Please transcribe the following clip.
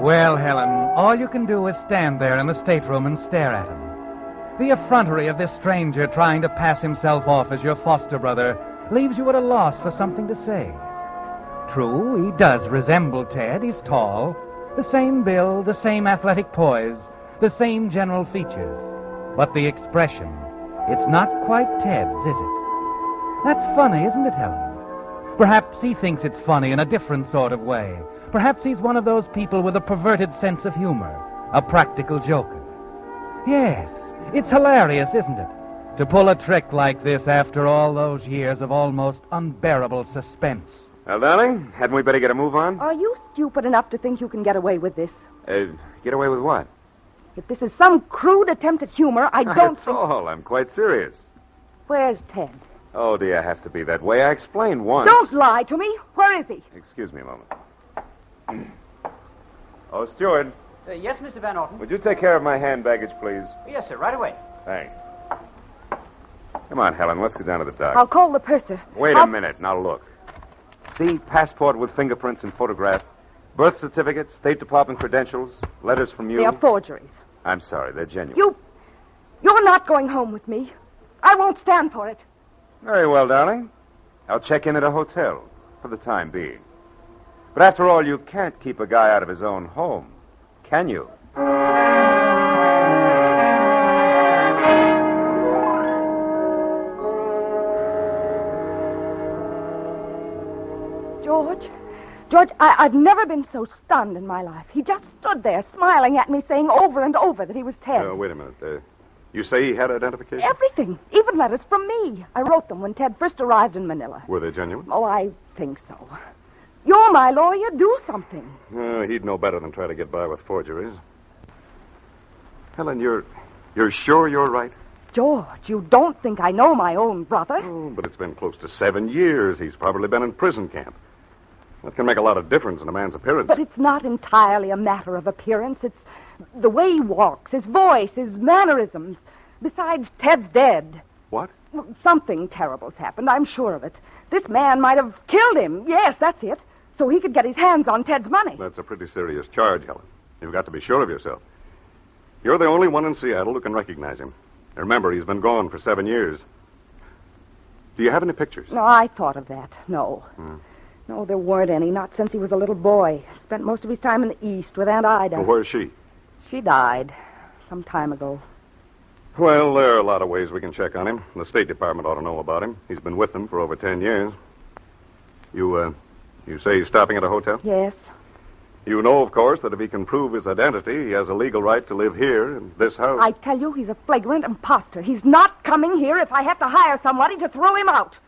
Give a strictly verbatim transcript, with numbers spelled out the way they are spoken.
Well, Helen, all you can do is stand there in the stateroom and stare at him. The effrontery of this stranger trying to pass himself off as your foster brother leaves you at a loss for something to say. True, he does resemble Ted. He's tall, the same build, the same athletic poise, the same general features. But the expression, it's not quite Ted's, is it? That's funny, isn't it, Helen? Perhaps he thinks it's funny in a different sort of way. Perhaps he's one of those people with a perverted sense of humor, a practical joker. Yes, it's hilarious, isn't it? To pull a trick like this after all those years of almost unbearable suspense. Well, darling, hadn't we better get a move on? Are you stupid enough to think you can get away with this? Uh, get away with what? If this is some crude attempt at humor, I Not don't at think... all. I'm quite serious. Where's Ted? Oh, do you have to be that way? I explained once. Don't lie to me. Where is he? Excuse me a moment. Oh, steward, Uh, yes, Mister Van Orton? would you take care of my hand baggage, please? Yes, sir, right away. Thanks. Come on, Helen, let's go down to the dock. I'll call the purser. Wait I'll... a minute, now look. See, passport with fingerprints and photograph, birth certificate, State Department credentials, letters from you. They are forgeries. I'm sorry, they're genuine. You... You're not going home with me. I won't stand for it. Very well, darling. I'll check in at a hotel for the time being. But after all, you can't keep a guy out of his own home, can you? George? George, I, I've never been so stunned in my life. He just stood there smiling at me, saying over and over that he was Ted. Uh, wait a minute. Uh, you say he had identification? Everything. Even letters from me. I wrote them when Ted first arrived in Manila. Were they genuine? Oh, I think so. You're my lawyer. Do something. Uh, he'd know better than try to get by with forgeries. Helen, you're you're sure you're right? George, you don't think I know my own brother? Oh, but it's been close to seven years. He's probably been in prison camp. That can make a lot of difference in a man's appearance. But it's not entirely a matter of appearance. It's the way he walks, his voice, his mannerisms. Besides, Ted's dead. What? Well, something terrible's happened, I'm sure of it. This man might have killed him. Yes, that's it. So he could get his hands on Ted's money. That's a pretty serious charge, Helen. You've got to be sure of yourself. You're the only one in Seattle who can recognize him. Remember, he's been gone for seven years. Do you have any pictures? No, I thought of that. No. Hmm. No, there weren't any, not since he was a little boy. Spent most of his time in the East with Aunt Ida. Well, where's she? She died some time ago. Well, there are a lot of ways we can check on him. The State Department ought to know about him. He's been with them for over ten years. You, uh, you say he's stopping at a hotel? Yes. You know, of course, that if he can prove his identity, he has a legal right to live here in this house. I tell you, he's a flagrant imposter. He's not coming here if I have to hire somebody to throw him out.